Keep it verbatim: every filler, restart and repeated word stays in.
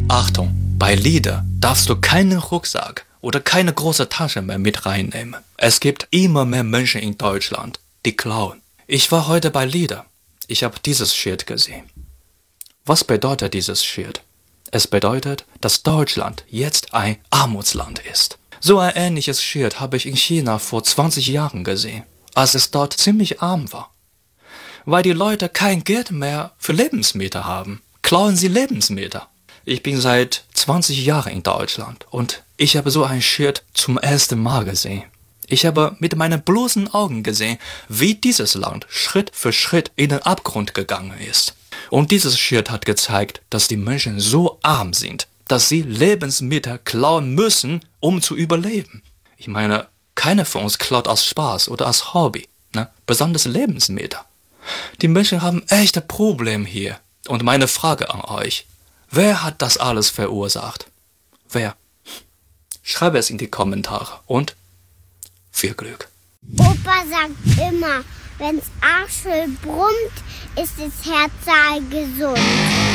Achtung, bei Lidl darfst du keinen Rucksack oder keine große Tasche mehr mit reinnehmen. Es gibt immer mehr Menschen in Deutschland, die klauen. Ich war heute bei Lidl. Ich habe dieses Schild gesehen. Was bedeutet dieses Schild? Es bedeutet, dass Deutschland jetzt ein Armutsland ist. So ein ähnliches Schild habe ich in China vor zwanzig Jahren gesehen, als es dort ziemlich arm war. Weil die Leute kein Geld mehr für Lebensmittel haben, klauen sie Lebensmittel. Ich bin seit zwanzig Jahren in Deutschland und ich habe so ein Schild zum ersten Mal gesehen. Ich habe mit meinen bloßen Augen gesehen, wie dieses Land Schritt für Schritt in den Abgrund gegangen ist. Und dieses Schild hat gezeigt, dass die Menschen so arm sind, dass sie Lebensmittel klauen müssen, um zu überleben. Ich meine, keiner von uns klaut aus Spaß oder als Hobby, ne? Besonders Lebensmittel. Die Menschen haben echte Probleme hier. Und meine Frage an euch, wer hat das alles verursacht? Wer? Schreibe es in die Kommentare und viel Glück. Opa sagt immer, wenn's Arschel brummt, ist das Herz gesund.